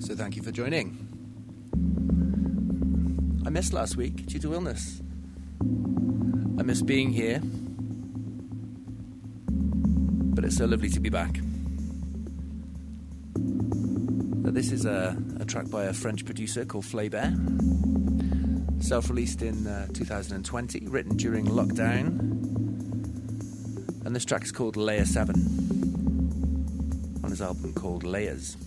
so thank you for joining. I missed last week due to illness. I missed being here, but it's so lovely to be back. This is a track by a French producer called Flébert, self-released in 2020, written during lockdown, and this track is called Layer 7 on his album called Layers.